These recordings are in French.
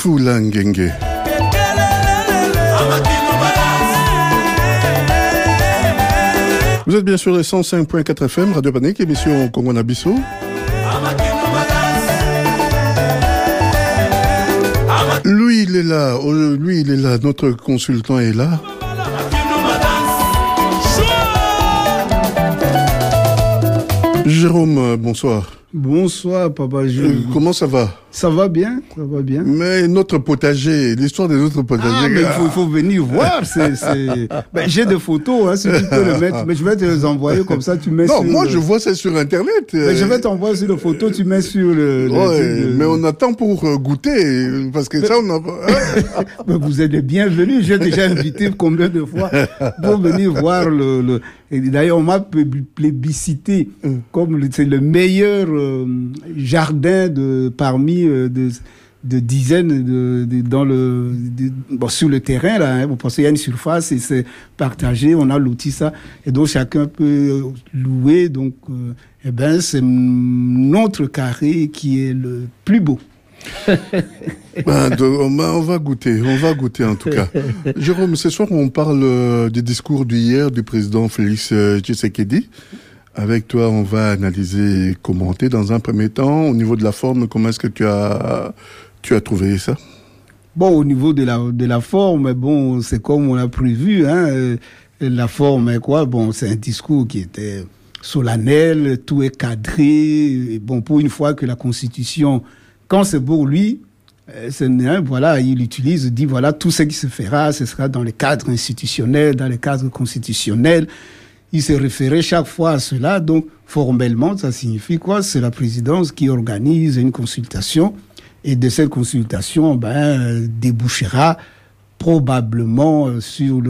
Soulangenge. Vous êtes bien sûr les 105.4 FM, Radio Panique, émission Congo Nabiso. Lui, il est là, notre consultant est là. Jérôme, bonsoir. Bonsoir, Papa Jules. Comment ça va? Ça va bien, ça va bien. Mais notre potager, l'histoire des autres potagers. Mais il faut venir voir. Ben, j'ai des photos, hein, si tu peux le mettre. Mais je vais te les envoyer comme ça, tu mets non, moi je vois ça sur Internet. Mais je vais t'envoyer sur les photos, tu mets sur le mais on attend pour goûter, parce que ça on a... Mais vous êtes les bienvenus, j'ai déjà invité combien de fois pour venir voir Et d'ailleurs, on m'a plébiscité comme c'est le meilleur jardin parmi de dizaines sur le terrain là. Hein, parce qu'il y a une surface et c'est partagé, on a loti ça et donc chacun peut louer. Donc, c'est notre carré qui est le plus beau. On va goûter en tout cas. Jérôme, ce soir on parle du discours d'hier du président Félix Tshisekedi. Avec toi, on va analyser et commenter dans un premier temps. Au niveau de la forme, comment est-ce que tu as trouvé ça? Bon, au niveau de la forme, bon, c'est comme on l'a prévu, hein. La forme, quoi? Bon, c'est un discours qui était solennel, tout est cadré. Et bon, pour une fois que la Constitution, quand c'est pour lui, voilà, il dit voilà, tout ce qui se fera, ce sera dans les cadres institutionnels, dans les cadres constitutionnels. Il se référait chaque fois à cela, donc formellement, ça signifie quoi? C'est la présidence qui organise une consultation, et de cette consultation, débouchera probablement sur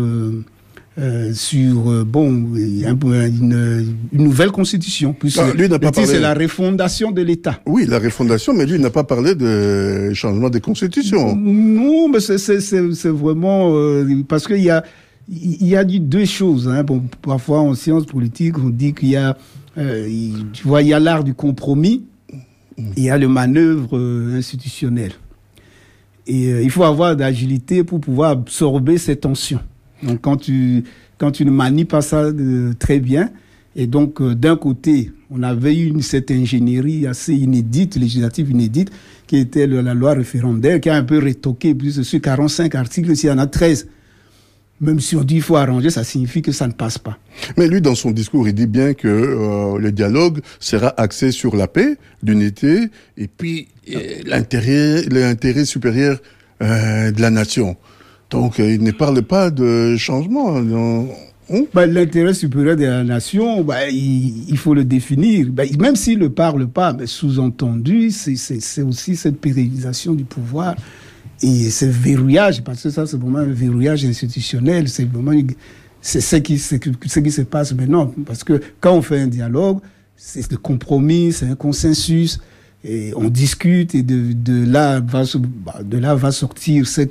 une nouvelle constitution. Lui n'a pas parlé... C'est la refondation de l'État. Oui, la refondation, mais lui n'a pas parlé de changement des constitutions. Non, mais c'est vraiment parce qu'il y a dit deux choses. Hein. Bon, parfois en sciences politiques, on dit qu'il y a, il y a l'art du compromis, et il y a le manœuvre institutionnel. Et il faut avoir d'agilité pour pouvoir absorber ces tensions. Donc quand tu ne manies pas ça très bien, et donc d'un côté, on avait eu cette ingénierie assez inédite, législative inédite, qui était la loi référendaire, qui a un peu rétoqué plus sur 45 articles, s'il y en a 13. Même si on dit qu'il faut arranger, ça signifie que ça ne passe pas. Mais lui, dans son discours, il dit bien que le dialogue sera axé sur la paix, l'unité, et puis l'intérêt supérieur de la nation. Donc, il ne parle pas de changement. L'intérêt supérieur de la nation, il faut le définir. Même s'il ne parle pas, mais sous-entendu, c'est aussi cette pérennisation du pouvoir. Et ce verrouillage, parce que ça, c'est vraiment un verrouillage institutionnel, c'est ce qui se passe maintenant. Parce que quand on fait un dialogue, c'est le compromis, c'est un consensus, et on discute, et de là va sortir ce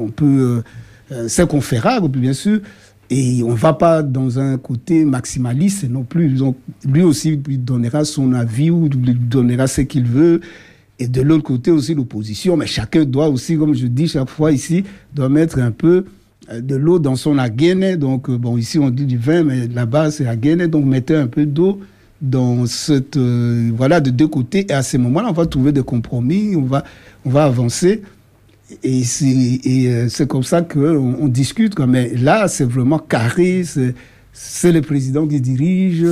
qu'on fera, bien sûr, et on ne va pas dans un côté maximaliste non plus. Donc, lui aussi il donnera son avis ou lui donnera ce qu'il veut. Et de l'autre côté aussi l'opposition, mais chacun doit aussi, comme je dis chaque fois ici, doit mettre un peu de l'eau dans son aguene. Donc ici on dit du vin, mais là-bas c'est aguene, donc mettez un peu d'eau dans cette de deux côtés. Et à ce moment-là, on va trouver des compromis, on va avancer. Et c'est comme ça qu'on discute. Mais là, c'est vraiment carré. C'est le président qui dirige.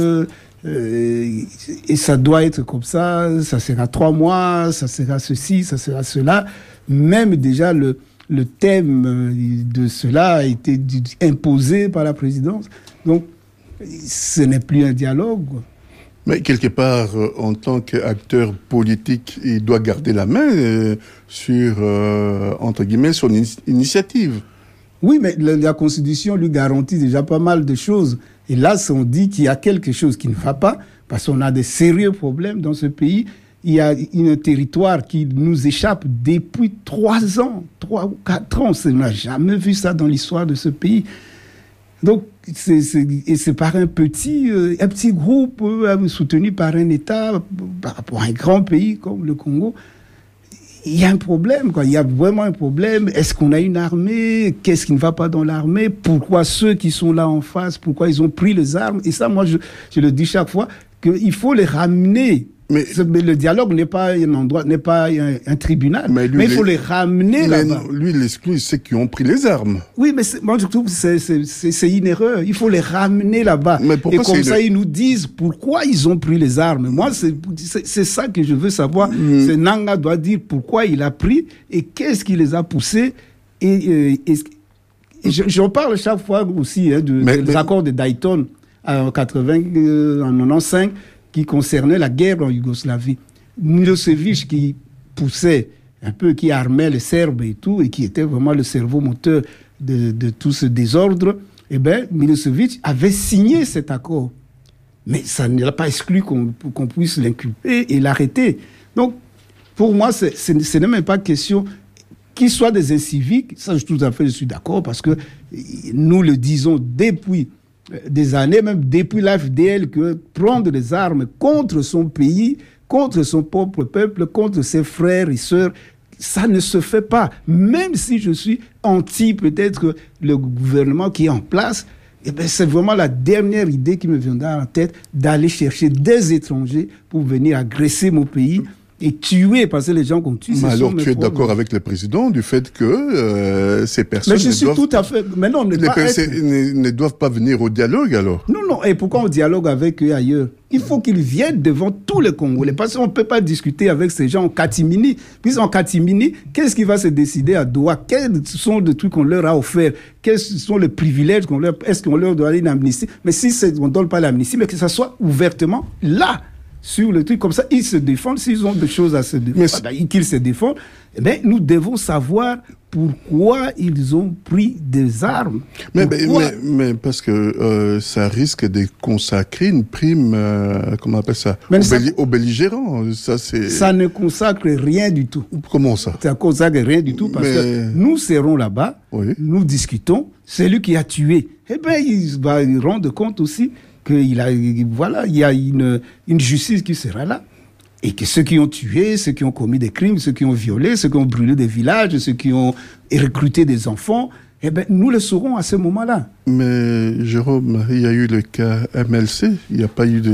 Et ça doit être comme ça sera 3 mois, ça sera ceci, ça sera cela. Même déjà le thème de cela a été imposé par la présidence. Donc, ce n'est plus un dialogue. Mais quelque part, en tant qu'acteur politique, il doit garder la main sur, entre guillemets, son initiative. Oui, mais la Constitution lui garantit déjà pas mal de choses. Et là, on dit qu'il y a quelque chose qui ne va pas, parce qu'on a des sérieux problèmes dans ce pays. Il y a un territoire qui nous échappe depuis 3 ans, 3 ou 4 ans. On n'a jamais vu ça dans l'histoire de ce pays. Donc, c'est par un petit groupe soutenu par un État, par rapport à un grand pays comme le Congo. il y a un problème, quoi. Il y a vraiment un problème. Est-ce qu'on a une armée? Qu'est-ce qui ne va pas dans l'armée? Pourquoi ceux qui sont là en face, pourquoi ils ont pris les armes? Et ça, moi, je le dis chaque fois, qu'il faut les ramener. Mais le dialogue n'est pas un endroit, n'est pas un tribunal. Mais il faut les ramener là-bas. Lui, il exclut ceux qui ont pris les armes. Oui, mais moi, je trouve que c'est une erreur. Il faut les ramener là-bas. Et comme ça, ils nous disent pourquoi ils ont pris les armes. Moi, c'est ça que je veux savoir. C'est Nanga doit dire pourquoi il a pris et qu'est-ce qui les a poussés. J'en parle chaque fois aussi des accords de Dayton en 95, qui concernait la guerre en Yougoslavie. Milosevic qui poussait un peu, qui armait les Serbes et tout, et qui était vraiment le cerveau moteur de tout ce désordre, eh bien, Milosevic avait signé cet accord. Mais ça ne l'a pas exclu qu'on puisse l'inculper et l'arrêter. Donc, pour moi, ce n'est même pas question qu'ils soient des inciviques. Ça, je suis d'accord, parce que nous le disons depuis des années, même depuis l'AFDL, que prendre des armes contre son pays, contre son propre peuple, contre ses frères et sœurs, ça ne se fait pas. Même si je suis anti peut-être le gouvernement qui est en place, eh bien, c'est vraiment la dernière idée qui me viendra à la tête, d'aller chercher des étrangers pour venir agresser mon pays et tuer, parce que les gens qu'on tue, mais alors tu es d'accord avec le président du fait que ces personnes ne doivent pas venir au dialogue alors? Non, et pourquoi on dialogue avec eux ailleurs? Il faut qu'ils viennent devant tous les Congolais, parce qu'on ne peut pas discuter avec ces gens en catimini. Puis en catimini, qu'est-ce qui va se décider à Doha? Quels sont les trucs qu'on leur a offerts? Quels sont les privilèges qu'on leur... Est-ce qu'on leur doit aller une amnistie? Mais si on ne donne pas l'amnistie, mais que ça soit ouvertement là, sur le truc, comme ça, ils se défendent. S'ils ont des choses à se défendre, qu'ils se défendent, eh bien, nous devons savoir pourquoi ils ont pris des armes. Mais parce que ça risque de consacrer une prime, comment on appelle ça, aux belligérants. Ça ne consacre rien du tout. Comment ça? Ça ne consacre rien du tout, parce que nous serons là-bas, nous discutons, c'est lui qui a tué. Eh bien, il va rendre compte aussi qu'il y a une justice qui sera là. Et que ceux qui ont tué, ceux qui ont commis des crimes, ceux qui ont violé, ceux qui ont brûlé des villages, ceux qui ont recruté des enfants, eh ben, nous le saurons à ce moment-là. Mais Jérôme, il y a eu le cas MLC, il n'y a pas eu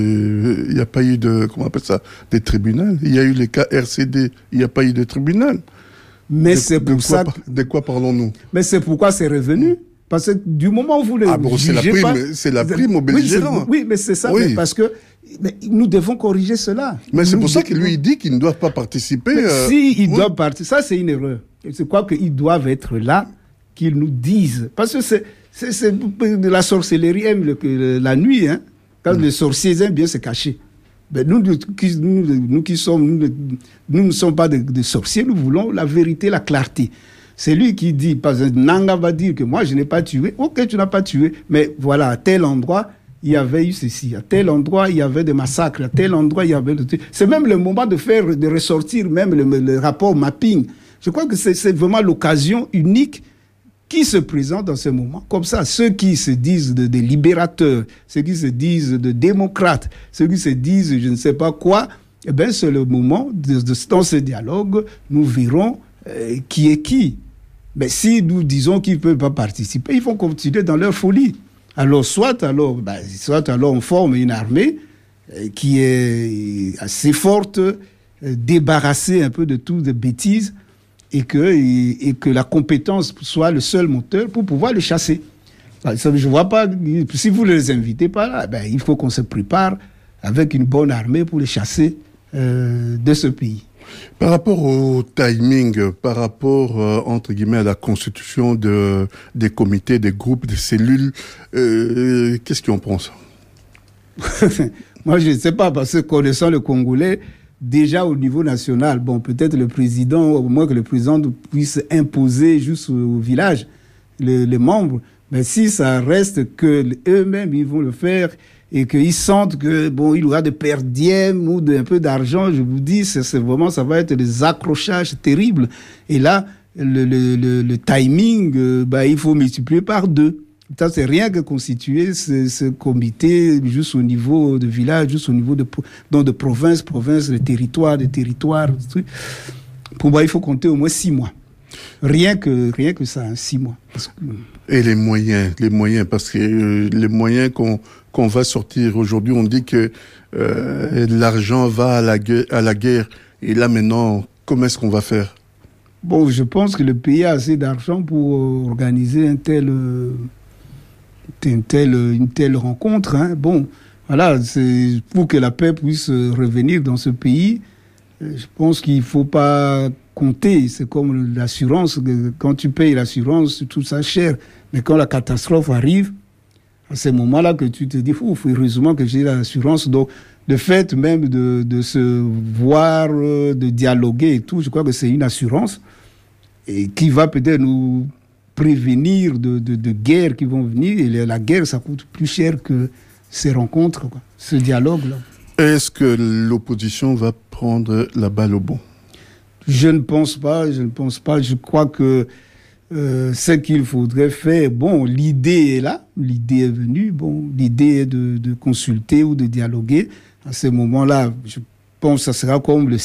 de, comment on appelle ça, des tribunaux. Il y a eu le cas RCD, il n'y a pas eu de tribunal. Mais c'est pour ça. De quoi parlons-nous? Mais c'est pourquoi c'est revenu. Parce que du moment où vous le jugez pas... c'est la prime aux belligérants. Oui, mais c'est ça, mais parce que nous devons corriger cela. Mais c'est pour ça que lui, il dit qu'ils ne doivent pas participer. Si, ils doivent participer. Ça, c'est une erreur. C'est quoi qu'ils doivent être là, qu'ils nous disent. Parce que c'est de la sorcellerie aime la nuit, hein. Quand les sorciers aiment bien se cacher. Ben nous qui sommes, nous ne sommes pas des sorciers, nous voulons la vérité, la clarté. C'est lui qui dit, parce que Nanga va dire que moi je n'ai pas tué. Ok, tu n'as pas tué, mais voilà, à tel endroit, il y avait eu ceci. À tel endroit, il y avait des massacres. À tel endroit, il y avait... C'est même le moment de ressortir même le rapport mapping. Je crois que c'est vraiment l'occasion unique qui se présente dans ce moment. Comme ça, ceux qui se disent des libérateurs, ceux qui se disent de démocrates, ceux qui se disent je ne sais pas quoi, eh bien, c'est le moment, dans ce dialogue, nous verrons qui est qui. Mais si nous disons qu'ils ne peuvent pas participer, ils vont continuer dans leur folie. Alors, soit on forme une armée qui est assez forte, débarrassée un peu de toutes les bêtises, et que la compétence soit le seul moteur pour pouvoir les chasser. Je ne vois pas, si vous ne les invitez pas là, ben, il faut qu'on se prépare avec une bonne armée pour les chasser de ce pays. Par rapport au timing, par rapport, entre guillemets, à la constitution des comités, des groupes, des cellules, qu'est-ce qu'on pense? Moi, je ne sais pas, parce que connaissant le Congolais, déjà au niveau national, bon, peut-être le président, au moins que le président puisse imposer juste au village les membres, mais si ça reste que eux-mêmes, ils vont le faire et qu'ils sentent que, bon, il y aura des perdièmes ou un peu d'argent, je vous dis, c'est vraiment, ça va être des accrochages terribles. Et là, le timing, il faut multiplier par 2. Ça, c'est rien que constituer ce comité juste au niveau de village, juste au niveau de province, des territoires. Pour moi, il faut compter au moins 6 mois. Rien que ça, 6 mois. Et les moyens, parce que les moyens qu'on va sortir aujourd'hui, on dit que l'argent va à la guerre. Et là maintenant, comment est-ce qu'on va faire? Bon, je pense que le pays a assez d'argent pour organiser une telle rencontre. Hein. Bon, voilà, c'est pour que la paix puisse revenir dans ce pays. Je pense qu'il ne faut pas compter. C'est comme l'assurance. Quand tu payes l'assurance, tout ça cher. Mais quand la catastrophe arrive, à ce moment-là que tu te dis, heureusement que j'ai l'assurance. Donc, le fait même de se voir, de dialoguer et tout, je crois que c'est une assurance et qui va peut-être nous prévenir de guerres qui vont venir. Et la guerre, ça coûte plus cher que ces rencontres, quoi, ce dialogue-là. Est-ce que l'opposition va prendre la balle au bond? Je ne pense pas. Je crois que ce qu'il faudrait faire, bon, l'idée est là, l'idée est venue, bon, l'idée est de consulter ou de dialoguer. À ce moment-là, je pense que ça sera comme le